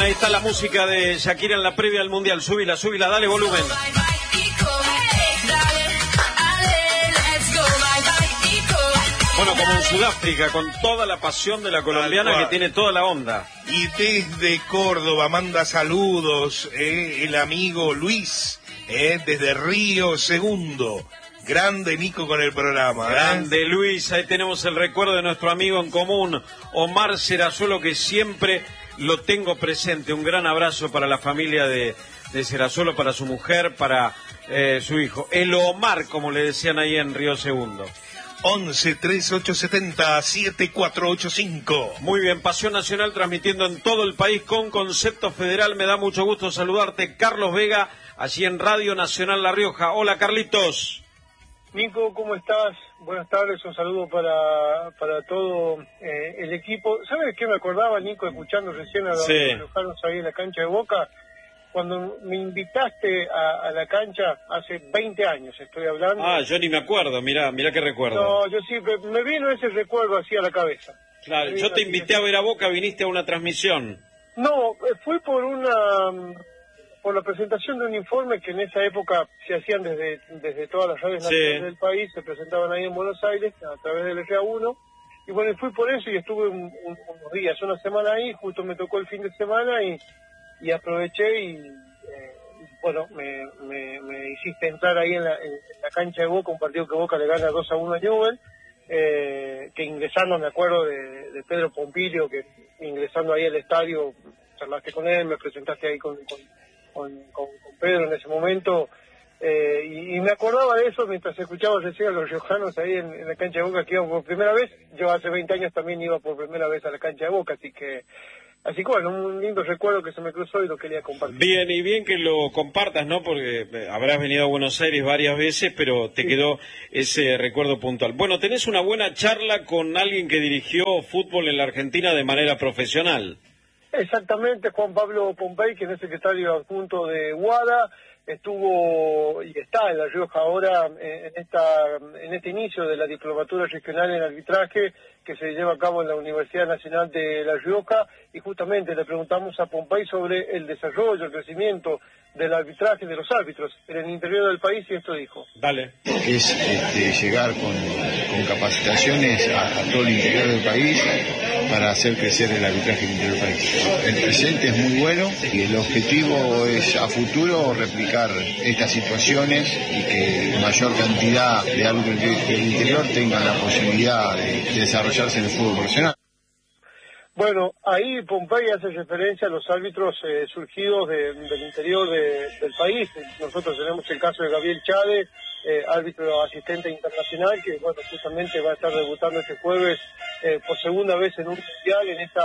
bien, ahí está la música de Shakira en la previa del Mundial. Súbila, dale volumen. Bueno, como en Sudáfrica, con toda la pasión de la colombiana que tiene toda la onda. Y desde Córdoba manda saludos el amigo Luis, desde Río Segundo. Grande Nico con el programa. Grande Luis, ahí tenemos el recuerdo de nuestro amigo en común, Omar Serazuelo, que siempre lo tengo presente. Un gran abrazo para la familia de Serazuelo, para su mujer, para su hijo. El Omar, como le decían ahí en Río Segundo. 11 3870 7485. Muy bien, Pasión Nacional transmitiendo en todo el país con concepto federal. Me da mucho gusto saludarte, Carlos Vega, allí en Radio Nacional La Rioja. Hola, Carlitos. Nico, ¿cómo estás? Buenas tardes, un saludo para todo el equipo. ¿Sabes qué me acordaba, Nico, escuchando recién a los riojanos ahí en la cancha de Boca? Cuando me invitaste a la cancha hace 20 años, estoy hablando. Ah, yo ni me acuerdo, mirá qué recuerdo. No, yo sí, me vino ese recuerdo así a la cabeza. Claro, yo te invité a ver a Boca, viniste a una transmisión. No, fui por la presentación de un informe que en esa época se hacían desde todas las radios nacionales del país, se presentaban ahí en Buenos Aires a través del RA1, y bueno, fui por eso y estuve unos días, una semana ahí, justo me tocó el fin de semana y aproveché y bueno, me hiciste entrar ahí en la cancha de Boca, un partido que Boca le gana 2-1 a Newell, que ingresando, me acuerdo de Pedro Pompilio, que ingresando ahí al estadio, charlaste con él, me presentaste ahí con Pedro en ese momento, y me acordaba de eso mientras escuchaba recién a los riojanos ahí en la cancha de Boca, que iban por primera vez. Yo hace 20 años también iba por primera vez a la cancha de Boca, así que bueno, un lindo recuerdo que se me cruzó y lo quería compartir. Bien, y bien que lo compartas, ¿no? Porque habrás venido a Buenos Aires varias veces, pero te quedó ese recuerdo puntual. Bueno, tenés una buena charla con alguien que dirigió fútbol en la Argentina de manera profesional. Exactamente, Juan Pablo Pompey, que es secretario adjunto de WADA, estuvo y está en La Rioja ahora en este inicio de la diplomatura regional en arbitraje que se lleva a cabo en la Universidad Nacional de La Rioja, y justamente le preguntamos a Pompey sobre el desarrollo, el crecimiento del arbitraje de los árbitros en el interior del país, y esto dijo. Dale. Es llegar con capacitaciones a todo el interior del país para hacer crecer el arbitraje en el interior del país. El presente es muy bueno y el objetivo es a futuro replicar estas situaciones y que mayor cantidad de árbitros del interior tengan la posibilidad de desarrollarse en el fútbol profesional. Bueno, ahí Pompey hace referencia a los árbitros surgidos del interior del país. Nosotros tenemos el caso de Gabriel Chade, árbitro asistente internacional, que bueno, justamente va a estar debutando este jueves por segunda vez en un mundial,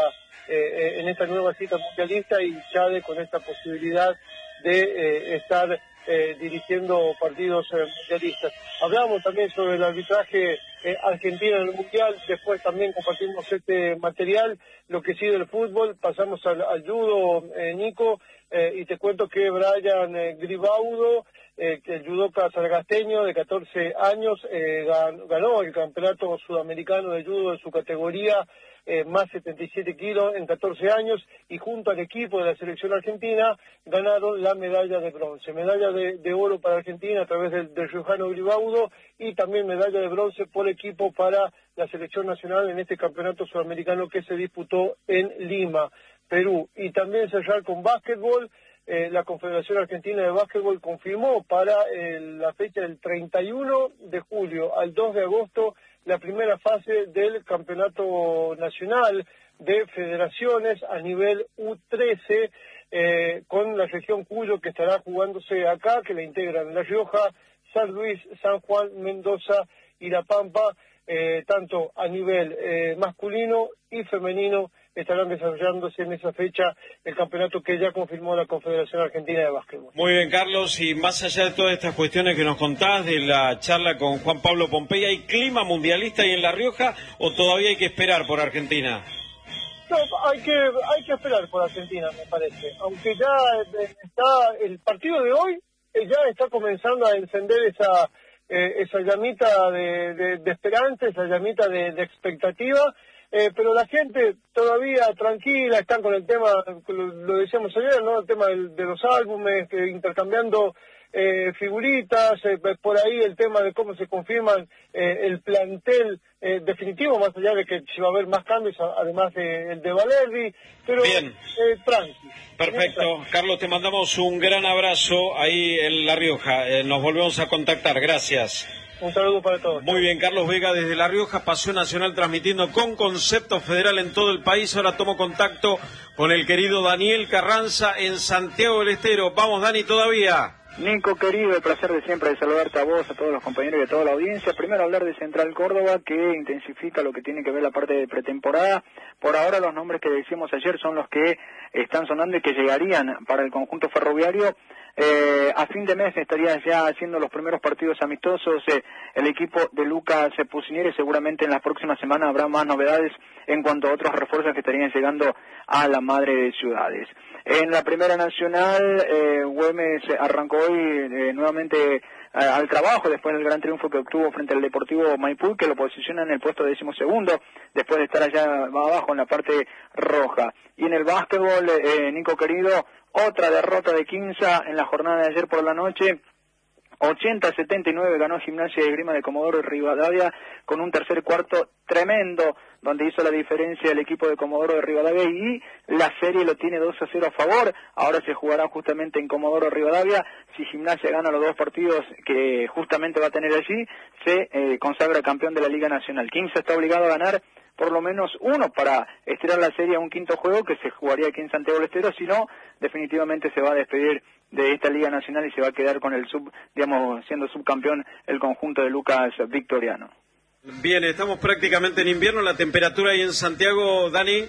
en esta nueva cita mundialista, y Chade con esta posibilidad de estar dirigiendo partidos mundialistas. Hablamos también sobre el arbitraje argentino en el mundial, después también compartimos este material, lo que sigue del fútbol, pasamos al judo, Nico, y te cuento que Brian Gribaudo, que el judoka sargasteño de 14 años, ganó el campeonato sudamericano de judo en su categoría, más 77 kilos en 14 años, y junto al equipo de la selección argentina ganaron la medalla de bronce, medalla de oro para Argentina a través del riojano Gribaudo, y también medalla de bronce por equipo para la selección nacional en este campeonato sudamericano que se disputó en Lima, Perú. Y también cerrar con básquetbol. La Confederación Argentina de Básquetbol confirmó para la fecha del 31 de julio al 2 de agosto la primera fase del Campeonato Nacional de Federaciones a nivel U13, con la región Cuyo, que estará jugándose acá, que la integran La Rioja, San Luis, San Juan, Mendoza y La Pampa, tanto a nivel masculino y femenino. Estarán desarrollándose en esa fecha el campeonato que ya confirmó la Confederación Argentina de Básquetbol. Muy bien, Carlos, y más allá de todas estas cuestiones que nos contás de la charla con Juan Pablo Pompey, ¿hay clima mundialista ahí en La Rioja o todavía hay que esperar por Argentina? No, hay que esperar por Argentina, me parece. Aunque ya está el partido de hoy, ya está comenzando a encender esa llamita de esperanza, esa llamita de expectativa. pero la gente todavía tranquila, están con el tema, lo decíamos ayer, ¿no? El tema de los álbumes, intercambiando figuritas, por ahí el tema de cómo se confirman el plantel definitivo, más allá de que se va a haber más cambios, además el de Valerdi, pero bien. Tranqui. Perfecto. Carlos, te mandamos un gran abrazo ahí en La Rioja. Nos volvemos a contactar. Gracias. Un saludo para todos. Muy bien, Carlos Vega desde La Rioja, Pasión Nacional transmitiendo con concepto federal en todo el país. Ahora tomo contacto con el querido Daniel Carranza en Santiago del Estero. Vamos, Dani, todavía. Nico, querido, el placer de siempre de saludarte a vos, a todos los compañeros y a toda la audiencia. Primero hablar de Central Córdoba, que intensifica lo que tiene que ver la parte de pretemporada. Por ahora los nombres que decíamos ayer son los que están sonando y que llegarían para el conjunto ferroviario. A fin de mes estaría ya haciendo los primeros partidos amistosos el equipo de Lucas Pusineri. Seguramente en las próximas semanas habrá más novedades en cuanto a otros refuerzos que estarían llegando a la madre de ciudades. En la Primera Nacional, Güemes arrancó hoy nuevamente al trabajo después del gran triunfo que obtuvo frente al Deportivo Maipú, que lo posiciona en el puesto 12º, después de estar allá abajo en la parte roja. Y en el básquetbol, Nico querido, otra derrota de Quimsa en la jornada de ayer por la noche. 80-79 ganó Gimnasia de Esgrima de Comodoro Rivadavia con un tercer cuarto tremendo, donde hizo la diferencia el equipo de Comodoro de Rivadavia y la serie lo tiene 2-0 a favor. Ahora se jugará justamente en Comodoro Rivadavia. Si Gimnasia gana los dos partidos que justamente va a tener allí, se consagra campeón de la Liga Nacional. Quimsa está obligado a ganar por lo menos uno para estirar la serie a un quinto juego que se jugaría aquí en Santiago del Estero, si no, definitivamente se va a despedir de esta Liga Nacional y se va a quedar con el siendo subcampeón el conjunto de Lucas Victoriano. Bien, estamos prácticamente en invierno, la temperatura ahí en Santiago, Dani.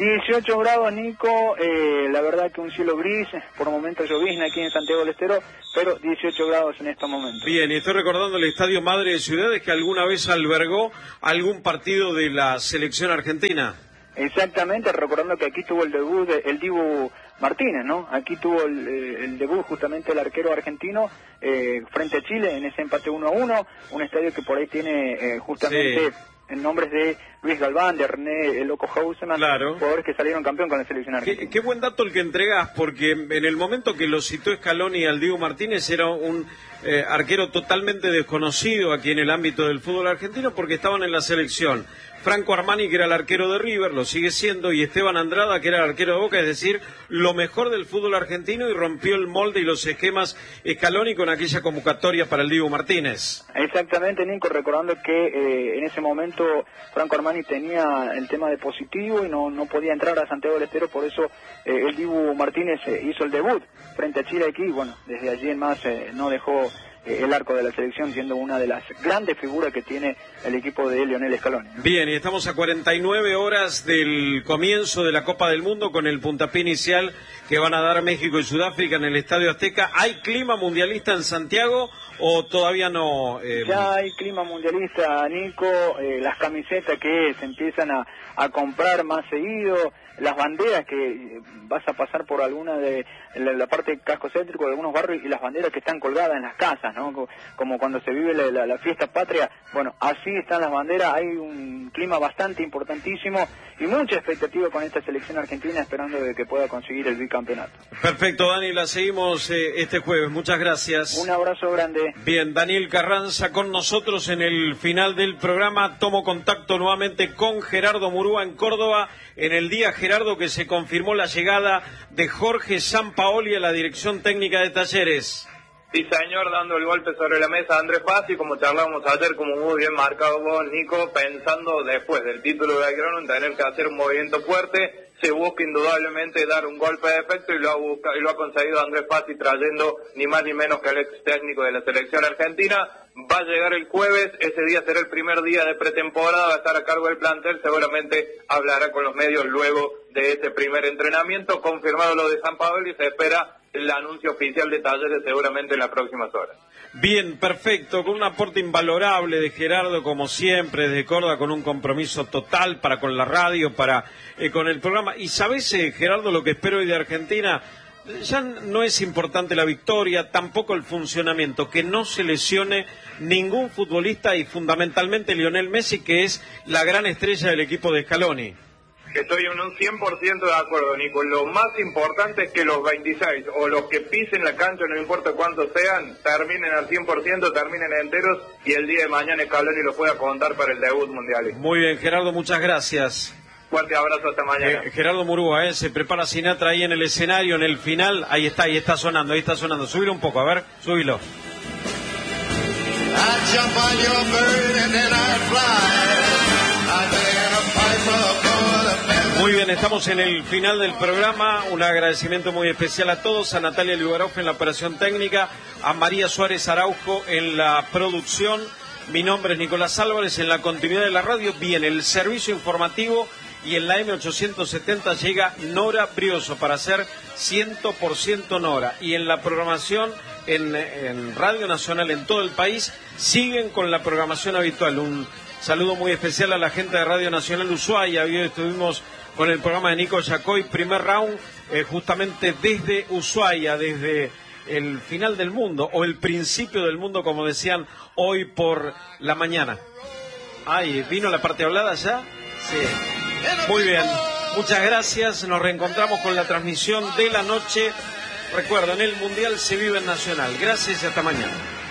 18 grados, Nico, la verdad que un cielo gris, por momentos llovizna aquí en Santiago del Estero, pero 18 grados en estos momentos. Bien, y estoy recordando el Estadio Madre de Ciudades que alguna vez albergó algún partido de la selección argentina. Exactamente, recordando que aquí tuvo el debut el Dibu Martínez, ¿no? Aquí tuvo el debut justamente el arquero argentino frente a Chile en ese empate 1-1, un estadio que por ahí tiene justamente... Sí. En nombres de Luis Galván, de René El Loco Hauseman, claro. Jugadores que salieron campeón con la selección argentina. Qué buen dato el que entregás, porque en el momento que lo citó Scaloni al Diego Martínez era un arquero totalmente desconocido aquí en el ámbito del fútbol argentino porque estaban en la selección. Franco Armani, que era el arquero de River, lo sigue siendo, y Esteban Andrada, que era el arquero de Boca, es decir, lo mejor del fútbol argentino, y rompió el molde y los esquemas Scaloni con aquella convocatoria para el Diego Martínez. Exactamente, Nico, recordando que en ese momento Franco Armani tenía el tema de positivo y no podía entrar a Santiago del Estero, por eso el Dibu Martínez hizo el debut frente a Chile aquí, y bueno, desde allí en más no dejó el arco de la selección, siendo una de las grandes figuras que tiene el equipo de Lionel Scaloni, ¿no? Bien, y estamos a 49 horas del comienzo de la Copa del Mundo con el puntapié inicial que van a dar México y Sudáfrica en el Estadio Azteca. ¿Hay clima mundialista en Santiago o todavía no? Ya hay clima mundialista, Nico, las camisetas que se empiezan a comprar más seguido, las banderas que vas a pasar por alguna de la parte del casco céntrico de algunos barrios y las banderas que están colgadas en las casas, ¿no? Como cuando se vive la fiesta patria. Bueno, así están las banderas, hay un clima bastante importantísimo y mucha expectativa con esta selección argentina, esperando de que pueda conseguir el bicampeonato. Perfecto, Dani, la seguimos este jueves. Muchas gracias. Un abrazo grande. Bien, Daniel Carranza con nosotros en el final del programa. Tomo contacto nuevamente con Gerardo Murúa en Córdoba. En el día, Gerardo, que se confirmó la llegada de Jorge Sampaoli a la dirección técnica de Talleres. Sí, señor, dando el golpe sobre la mesa a Andrés Fassi, como charlábamos ayer, como muy bien marcado vos, Nico, pensando después del título de Belgrano en tener que hacer un movimiento fuerte. Se busca indudablemente dar un golpe de efecto y lo ha conseguido Andrés Fassi, trayendo ni más ni menos que el ex técnico de la selección argentina. Va a llegar el jueves, ese día será el primer día de pretemporada, va a estar a cargo del plantel, seguramente hablará con los medios luego de ese primer entrenamiento. Confirmado lo de Sampaoli y se espera el anuncio oficial de Talleres seguramente en las próximas horas. Bien, perfecto, con un aporte invalorable de Gerardo, como siempre, desde Córdoba, con un compromiso total para con la radio, para con el programa. Y ¿sabés, Gerardo, lo que espero hoy de Argentina? Ya no es importante la victoria, tampoco el funcionamiento, que no se lesione ningún futbolista y fundamentalmente Lionel Messi, que es la gran estrella del equipo de Scaloni. Estoy en un 100% de acuerdo, Nico. Lo más importante es que los 26 o los que pisen la cancha, no importa cuántos sean, terminen al 100%, terminen enteros y el día de mañana Scaloni lo pueda contar para el debut mundial. Muy bien, Gerardo, muchas gracias. Fuerte abrazo, hasta mañana. Gerardo Murúa, se prepara Sinatra ahí en el escenario, en el final. Ahí está sonando, Subilo un poco, a ver, súbilo. Muy bien, estamos en el final del programa. Un agradecimiento muy especial a todos, a Natalia Liubarov en la operación técnica, a María Suárez Araujo en la producción. Mi nombre es Nicolás Álvarez. En la continuidad de la radio viene el servicio informativo y en la M870 llega Nora Brioso para hacer 100% Nora. Y en la programación en Radio Nacional en todo el país siguen con la programación habitual. Un saludo muy especial a la gente de Radio Nacional Ushuaia. Hoy estuvimos con el programa de Nico Yacoy, primer round, justamente desde Ushuaia, desde el final del mundo, o el principio del mundo, como decían hoy por la mañana. Ay, ¿vino la parte hablada ya? Sí. Muy bien, muchas gracias. Nos reencontramos con la transmisión de la noche. Recuerden, el Mundial se vive en Nacional. Gracias y hasta mañana.